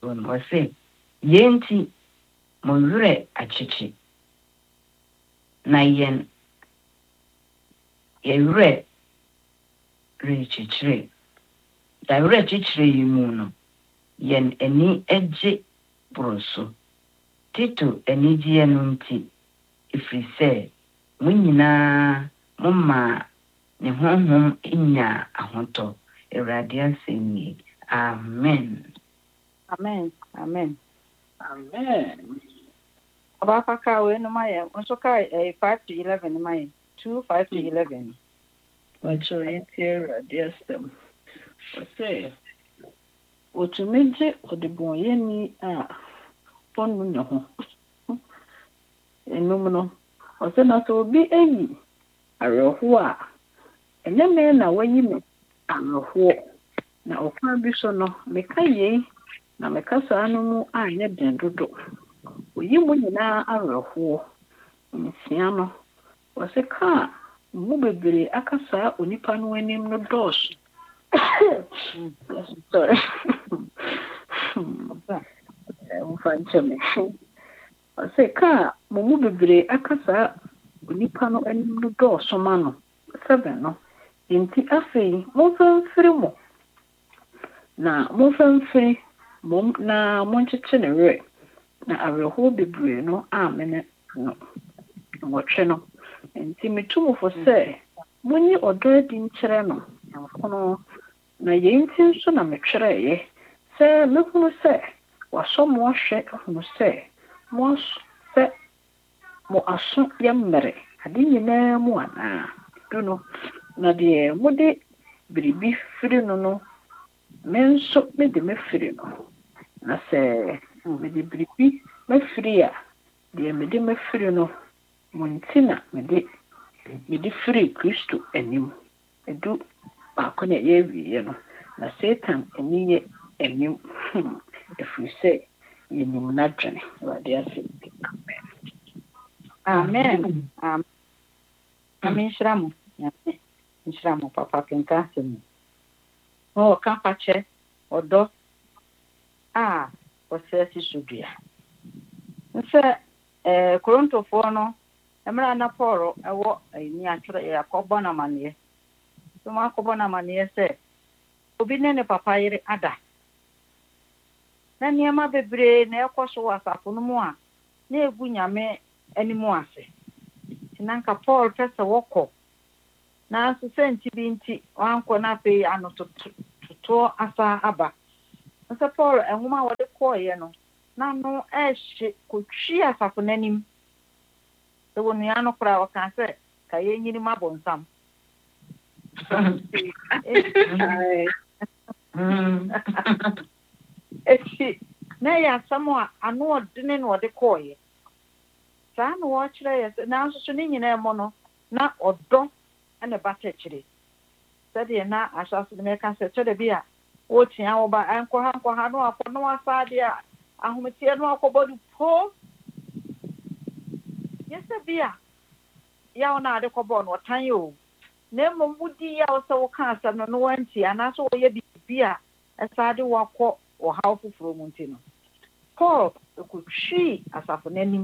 When was say, Yenti, Monure Achichi, Nayen, ye re, Richitre, Direct Chitre Muno, Yen any edge broso, Tito any gianunti, if we say, Winina, Mumma, ne home inya ahonto, Eradian sing Amen. Amen. Amen. Amen. Abakaka we no maye. Onso kai 5 to 11 maye. 2 5 to 11. Wacho yiti radiastem. Ose otumeje odibonyeni a ponu ne ho. Enum no. Ose na so obi eyi areho a enyeme na wanyi me areho na okwa bi so no meka yei na meka saa no mu anye den dodo. Oyi mu nyina areho nsia no. Ose ka mu bebere akasa onipa no anim no dos. Sorry. Mfancheme. Ose ka mu bebere akasa onipa no anim no dos ma no. 7 no. Inti afei mo fanfiri mo. Na mo fanfiri mo na mo ncheche ne re. Na areho bebere no amene no. Ngotwe no. Inti metumo fo se munyi odo di nkyere no. Nkono na yenti nso na metwere ye. Se mehunu se waso mo ahwe hunu se mo se mo aso yemmere. Ade nyina mu ana. Duno na de mode biribi firi no menso me de mefiri no na se me de biribi mefiri a de me de mefiri no montina me de firi Kristo anim edu baako na ye wiye no na Satan eniye anim efiri se yenim na dwene wade ase. Amen. Amen shramu. Nshiramu papa kenka semu. O kampache odo osesi sudua. Nse Korontofo no emra na Paul ewo ni atwere Yakobo na mane. So ma Yakobo na mane se obi ne papa yire ada. Na niema bebre na ekoso wasafo no mu a na egu nyame animu ase. Tinanka Paul pese woko na so senti binti wanko na pe ano to asa aba. Nse Paul enhuma wode koye no na no ehye kotwi asafo nanim. So wonu ya no kra waka se ka ye nyini mabonsam. Na ya samo anu odene no wode koye. Sa no wo kire ye na so ni nyina emo no na odo ana bata kire. Sade na asaso de meka se tode bia wo tia wo ba anko ha no akọ no asade a ahometie no akọbodu po. Yesa bia ya ona ade kọbọ no tan yo. Na mmudi ya wo se wo ka asam no wanti ana so wo ye bia asade wo akọ wo ha ofufuro mu nti no. Paul ku twi asafo nanim.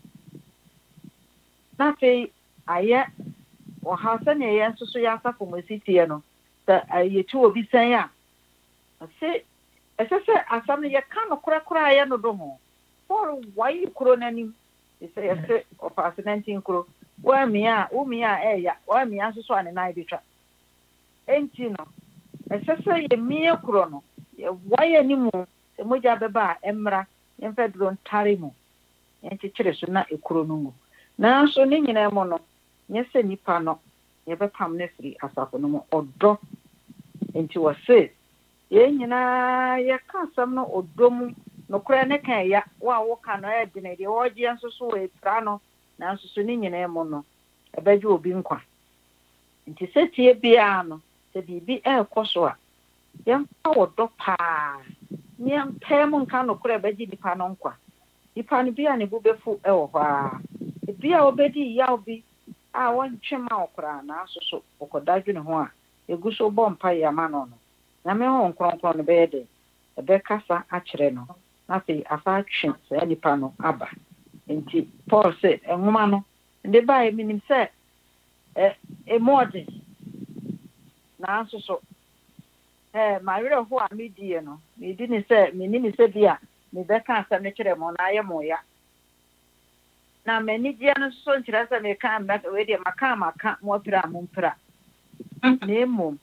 Na fe aye o ha se ne ye nso so ya asafo masitie no ta ye tu obi san ya se ese asam ne ye ka no kura ye no do ho Paul wai kuro nanim ese o pass 19 kuro wa mi a ya wa mi nso so ane na bitwa enti no ese ye mi kuro no ye wai animu se moja beba emra ye mfa dro ntare mu ye kire so na ekuro no mu na so ne nyina mo no nyese nipa no ye bepam na firi asafo no mo odo enti wose ye nyina ye ka asam no odom no kura ne kan ya wa wo ka no e de ne de wo je nso so we tra no na nso so ne nyina mo no ebeje obi nkwa nti setie bia no se bibi ekoso a ye mpa wodo pa ni ampem nka no kura ebeje nipa no nkwa nipa no bia ne bubefu e wo ha bia obedi ya obi won twema okra na asoso okodadwe ne ho a eguso bo mpa ya ma no na me ho nkronkron no be de ebe kasa akire no Nothing affection, say any panel, abba. And Paul said, and woman, and they buy meaning said, a modern. Now, so, my real who are me, dear, no, me didn't say, me name is said, dear, me that can't say, nature, mon, I am moya. Now, many dear, so interested, they can't back away, dear, my can't more mumpra. Name mum.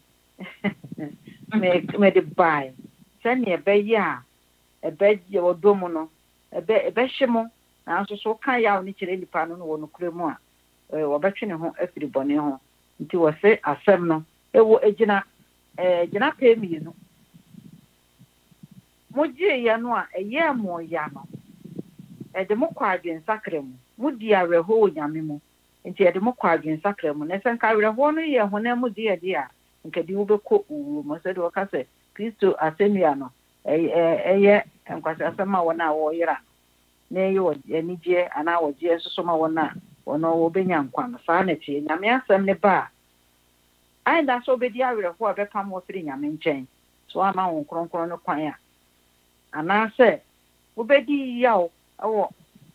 Me the buy. Send me a bay, a bed your domono, a beshimo, and so can ya nature any panel or no cremo, or betching home every bonnet home, until I say a seminal, it will a jena pay me, you know. Moji yanua, a year more yama. At the Moquadian Sacremo, Mudia reho yamimu, into the Moquadian Sacremo, and some carry a 1 year whenever dear, and can you be cook, must say, Ocase, please to Asemiano, a year, and quite a summer 1 hour year. Nay, you any year, and I was years summer 1 hour, or no Benyan Quan, sanity, and I may send the bar. I and that's obey the area of what become more 3 yamin chain, so I'm on Croncono Quaya. And I said, Ubedi yaw. Oh,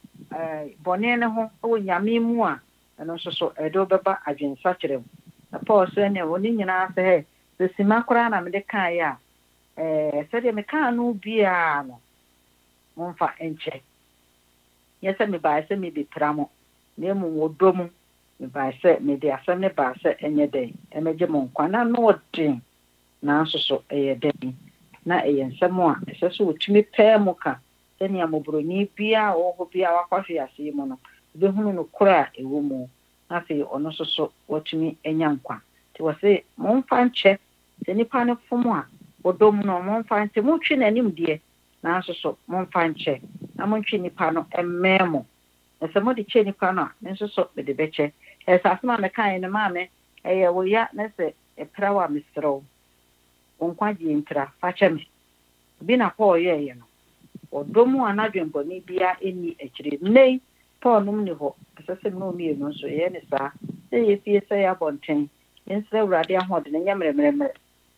Bonena, oh, Yami Mua, and also so a dobaba, I been such a poor son, and one in answer, hey, the Simacran, I'm the Kaya, said a mecano biano, Monfa and check. Yes, I may buy some maybe tramo, near Moon Domo, me buy set me the assembly bar set any day, and Major Monquana, no dream, now so a day, not a and some more, it's so to me pair mocha. Senia Mobroni Pia or Pia Coffee, I see mono. The Hunu cry a woman. Nothing or no so watch me a young one. To was say, Monfan check, any pan of Fomua, or Domino Monfan Timuchin and him dear. Now so Monfan check. Amonchini pano and memo. And somebody chenny pano, and so with the betche. As as mamma kind of mamma, a will yet necessary a prower Mr. O. Unquaji intra, fetch Been a poor year, you know. Or domo anadwen boni bia eni akire nei Paul num ni ho asese no mi no so ye ni sa say fie say abonten yense urade ahode ne nyamremremre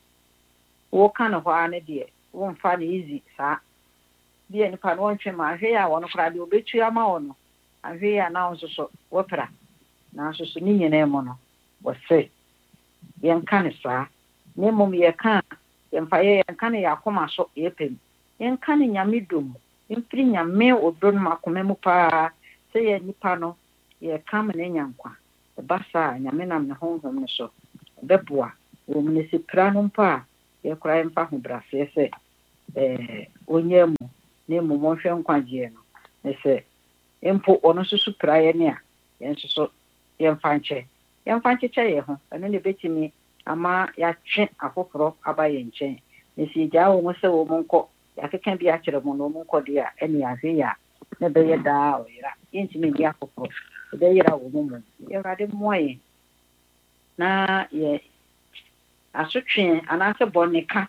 wo kan ho ane de wo mfa ne easy sa bia ni pa no ntwe ma hwe ya wono kra de obetu ama wono ahwe ya na nso so wopra na so so ni nyene mo no wo se yen kan sa ne mum ye kan yen fa ye yen kan ya koma so ye pem yen kan nyame dum impri nyame odon makome mu pa se ye nipa no ye kam ne nyankwa basa nyame nam ne honhom ne so beboa wo mne si prano pa ye kura emfa ho brase se onyemu ne mu monhwe nkwaje no ne se empo ono susu praye ne a yen so yen fanche che ye ho eno ne betimi ama ya twe afoforo aba ye nchen ne si ja wo mo se wo monko ya keke bi akere mo no monko dia eni ahwe ya ne be ye da o ira yentimi bi afoforo be yira wo mo ye rade moye na ye asotwe anase bonika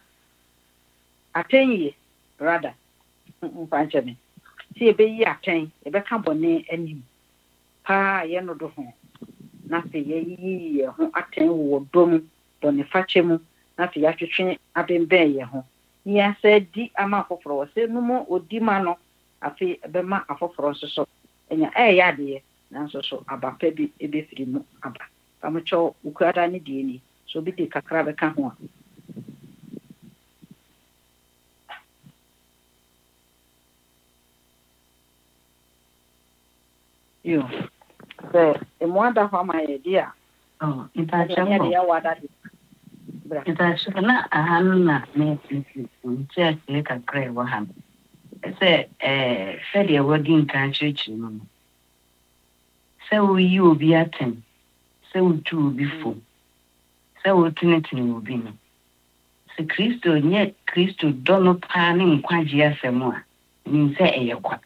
atenye rather mfanche me si ebe yi aten ebe ka bone anim pa ye no do ho na se ye yi ye ho aten wo dom bone fache mu na se ya twetwe abembe ye ho ya se di ama afoforo se no mo odi ma no afi ebe ma afoforo so enya ya de na so abapa bi ebe firi mu aba pamocho ukura ni die ni so bi de kakra be ka ho a yo se e mo da ho ma ye dia ita chamo ya wada di ita shana ahanna ne ntia ke kakra wa han se se de wodi kan church no se wo yi obi aten se wo tu obi fo se wo tinetini obi no se Kristo nye Kristo dono pa ne nkwaje asemu a ni se eyekwa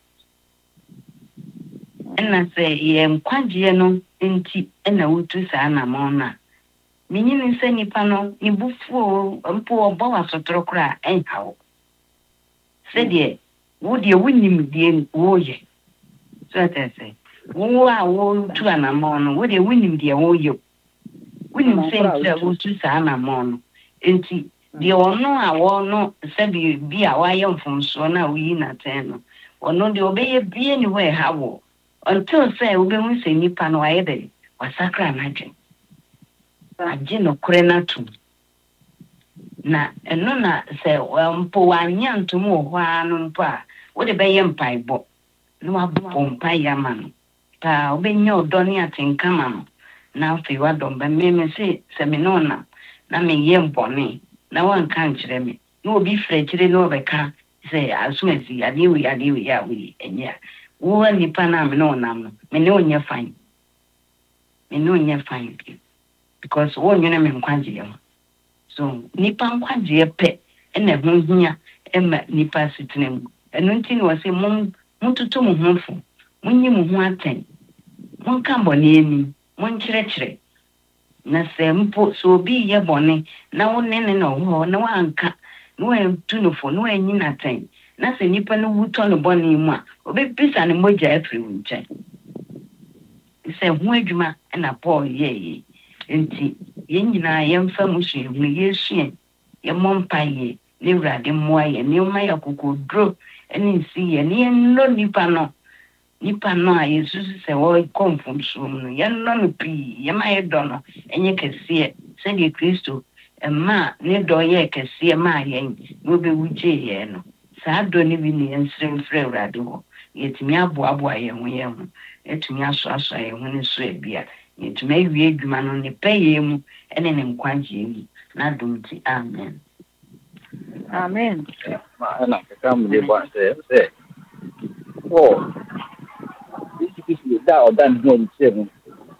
ena se ye nkwaje no enti ena wotu sa na mona minyi se nipa no ni bufu mpo obo wasotro kra enhawo se de wo de wunim de woye so tese wo a wo tu na mono wo de wunim de woye wunim se ntia wo tu sa na mono enti the ono a wono sabi bi a wa yemfomso na wi na ten no ono de obeye bi anywhere hawo until say obehu say nipa no aye de wasakra na dwen agye no kore na tu na eno na say mpo wanya ntom wo hwa no mpo a wo de beye mpaibo no abom mpaia ma no ta obenya odone atenka ma no na afi wa dom ba me se me no na me yembone na wan kan kyerɛ me na obi frɛ kyerɛ na obɛka sɛ asomasi adewi ya wi enya wo nipa na me no nam no me ne onye fine because wo nwene me nkwaje ya so nipa nkwaje pɛ na ho hia ema nipa sitinem eno nti no se mum tutu mu honfo munyi mu ho aten mun kan bɔne ani mun kyerɛkyerɛ na sɛ mpo so obi yɛ bɔne na wo ne na wo na wanka na wantu no fo na wanyi na ten na sɛ nipa no wutɔ no bɔne mu a obebisa ne mogya afiri wo nkyɛn sɛ ho adwuma na Paul yɛ nti yɛn nyinaa yɛmfa mu so yɛhu yɛsua yɛmmɔ mpaeɛ ne Awurade mmoa yɛ ne ɔma yɛ kokoduro ne nsi yɛ ne yɛnnɔ nipa no a Yesu sɛ wɔ konfomso no yɛnnɔ no pii yɛma yɛdɔ no ɛnyɛ kɛseɛ sɛdeɛ Kristo ɛma ne dɔ yɛ kɛseɛ ma yɛn na obɛwu gye yɛn no saa dɔ ne bi ne yɛnsrɛ mfrɛ Awurade hɔ yɛtumi aboaboa yɛn ho yɛtumi asoasoa yɛn ho ne so abia yɛtumi awie adwuma no ne pɛyɛ mu ɛne ne nkwagye mu na dom ti amen ana kaka mu de bɔ sɛ oh this da odan no nse mu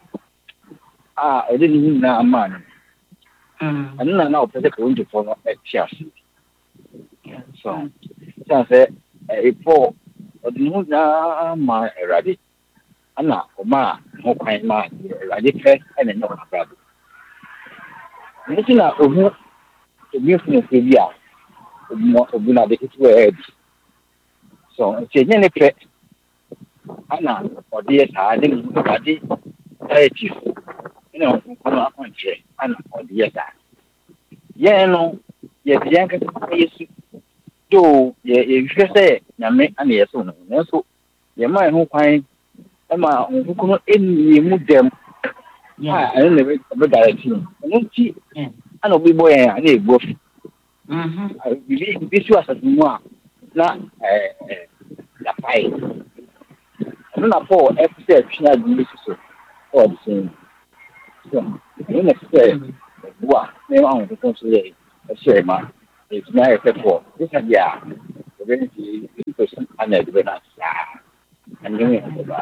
ɛde ne nyina ama no ɛno na ɔpɛ sɛ ka wonde fo no ɛtiase so sɛ ɛpɔ ɔde ne nyina ama Awurade ana ɔma ho kwan ma Awurade pɛ ɛna ne ɔbrado nti na ohu obi funu bi a obi na de kitu ɛdi so nti nye ne pɛ ana ɔde yɛ saa de ne Awurade ɛti ina ɔkɔkɔ akɔnkyerɛ ana ɔde yɛ saa yɛn no yɛde yɛn kasa Yesu do yɛhwɛ sɛ Nyame ana yɛ so no nanso yɛma ho kwan ɛma nkukunu ɛni mu dɛm ɛno na bɛdarɛti no ɛno nti ana obi bɔ yɛn a na ɛbu afi bibi si asase mu a na lapae ɛno na Paul ɛfi sɛ atwena adi bi so ɔde sɛn so ɛno na ɛfi sɛ ɛbu a na ɛma ahodoɔ nso yɛ ɛhyɛ ma ɛtumi ayɛ sɛ Paul bisa deɛ a ɛbɛyɛ ti 80% ana ɛde bɛ na saa ɛno yɛ ɛbɛba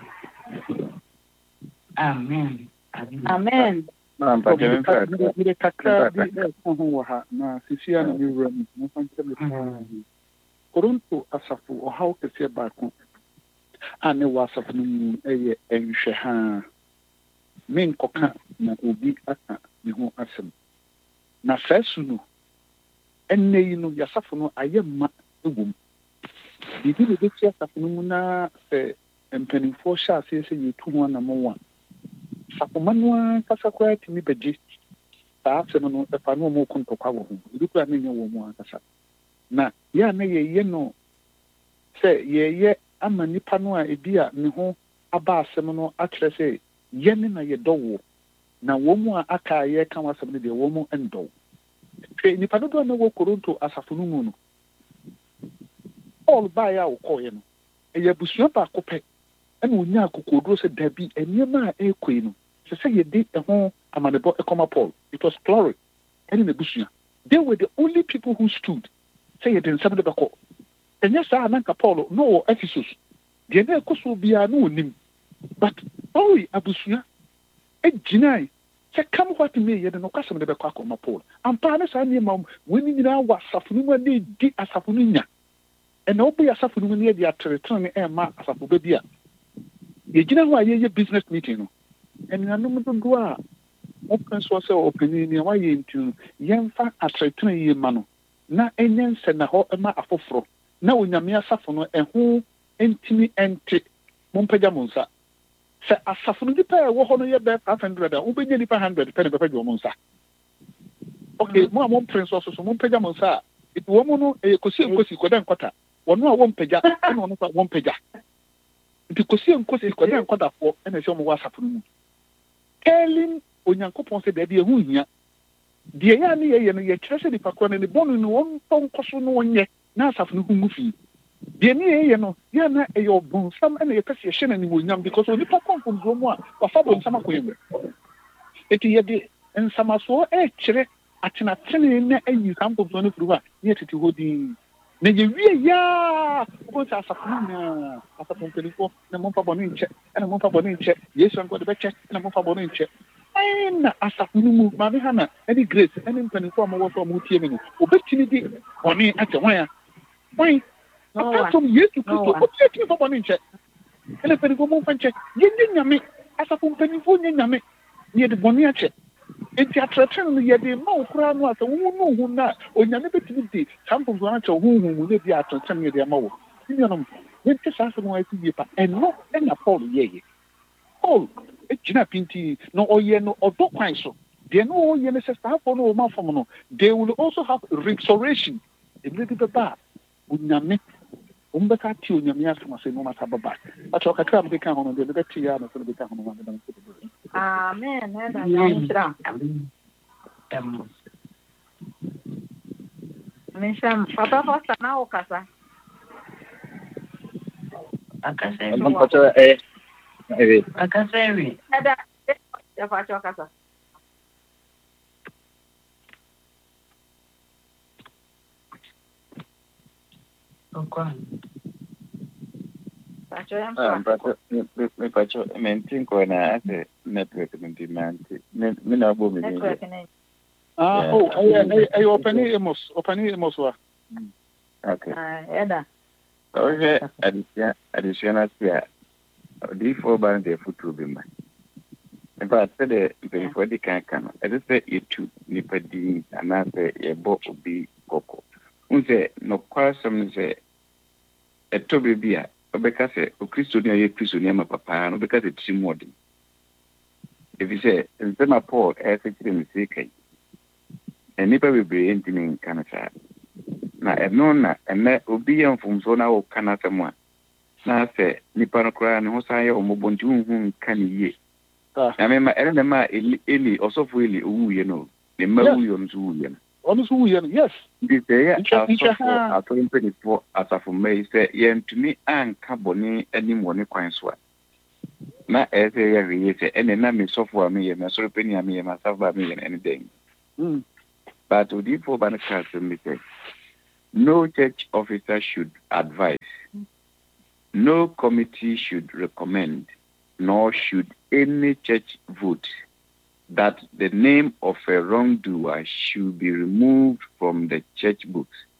amen Mire kakra bi ho wɔ ha na sisia na mi wura mu mo fa nkyɛ me Toronto asafo ɔhaw kɛseɛ baako a ne wɔ asafo no mu ɛyɛ nhwɛ ha me nkɔka na obi aka ne ho asɛm na saa su no ɛnnɛ yi no yɛasafo no ayɛ ma ɛwɔ mu biribi na ɛbɛti asafo no mu na sɛ mpanimfoɔ hyɛ aseɛ sɛ yɛtu ho anamɔ a sakoma no ankasa koraa tumi bɛgye saa asɛm no ɛfa no ɔmo ko ntɔkwa wɔ ho ebi koraa ne nyɛ wɔ mu ankasa na yɛ a na yɛyɛ no sɛ yɛyɛ ama nipa no a ebi a ne ho aba asɛm no akyerɛ sɛ yɛne na yɛdɔ wo na wɔn mu a aka a yɛka wɔ asɛm no deɛ wɔn mu ndɔ hwɛ nipa dodoɔ na wɔ Koronto asafo no mu no Paul baeɛ a wɔkɔɔeɛ no ɛyɛ abusua baako pɛ ɛna onya akokoduro sɛ dabi nneɛma a ɛrekɔ yi no sɛ sɛ yɛde ɛho amanebɔ ɛkɔma Paul. It was plural ɛne n'abusua. They were the only people who stood sɛ yɛde nsɛm de bɛkɔ ɛnyɛ saa nanka Paul no wɔ Ephesus deɛ na ɛkɔ so biara no wɔnim but Paul abusua ɛgyinae sɛ kam hɔ atumi yɛ de no kwasɛm de bɛkɔ akɔma Paul ampa ne saa nneɛma wɔn nyinaa wɔ asafo no mu a na ɛdi asafo no nya ɛna wɔbɔ asafo no mu ne yɛde ateretene ne ɛma asafo ba bi a yɛgyina hɔ a yɛyɛ business meeting no ɛnuanom dodoɔ a wɔpɛ so sɛ ɔpanin ni a wayɛ nti no yɛmfa ateretene yie ma no na ɛnyɛ nsɛ na hɔ ɛma afoforɔ na onyame asafo no ɛho ntimi ɛnte mompagya mo nsa sɛ asafo no nipa a ɛwɔ hɔ no yɛ bɛɛ 500 a wobɛnya nipa 100 pɛ ne bɛpɛgye wɔn nsa okay mo amon prince so mo pagya mo sa it wo mo no e kosi koda nkota wono a wo mpagya na wono fa wo mpagya nti kosi koda nkota fo na se mo WhatsApp no mu telling onyankopon se da ehu hia de ya ne ye no ye kyerɛ sɛ nipa kɔ ne bɔnu no won pon koso no wonye na asaf no hu mu fi de ne ye no ya na e yo bon sam na ye pese ye hye ni wonyam because onipa konfom zo mu a wafa bon sam akoyem eti ye de nsamaso e kyerɛ atena tene na ayi sampo so no furu ha ye tete hodi na ye wie ya ko sa asaf na asaf mpelifo na mo fa bɔne nkyɛ na mo fa bɔne nkyɛ yesu anko de bɛkyɛ na mo fa bɔne nkyɛ na asaf no mu ma me hana any grace any mpelifo mo wo so mo tie me no obetini di bɔne akyɛ wan ya wan atom yesu kristo o tie tie fa bɔne nkyɛ ele mpelifo mo fa nkyɛ ye nyame asaf mpelifo nye nyame ye de bɔne akyɛ enti atrɛtɛn no yɛ de ma okura no asa wo no hu na onyame betimi di sampo so akyɛ hu hu ne bi atrɛtɛn yɛ de ma wo nyɔnom enti sasa no ayi yɛ pa ɛno na Paul yɛ Paul ejina pinti no ɔyɛ no ɔdɔ kwan so de no ɔyɛ ne sɛ staafo no ɔma fam no they will also have restoration ebile bi bɛba onyame umbeka ti onyame asoma se no mata baba acho kakra mbeka hono de beka ti ya no so beka hono ma de amen na nyamira Misham papa hosta na okasa akasa no pato akasa ewi ada ya pacho okasa okwa pacho ya mpa me pacho mentin ko na ase network mentin me na bo me network ne ay opening emos wa okay eda okay additional sphere the four band the foot will be man in fact the before the can as I say it to nipadi anase e bo obi koko unse no kwasam se eto bebia obeka se o Kristo ni aye Kristo ni ama papa no obeka se timodi if you say nsema Paul e se kire mi se kai enipa bebre ntimi kan sa na eno na eme obi ya mfumso na o kana semu a na se nipa no kra ne ho san ye omobonti hunhun kan ye na me ma ene ma eli osofo eli owuye no ne ma wuyo nso wuye no ono so wuye no yes bi se ya asofo mpenipo asafo mai se ye ntumi anka boni anim woni kwan so a na ese ya wiye se ene na me sofo a me ye na soro peni a me ye ma safo a me ye ene den but the four ban me say no church officer should advise, no committee should recommend, nor should any church vote that the name of a wrongdoer should be removed from the church books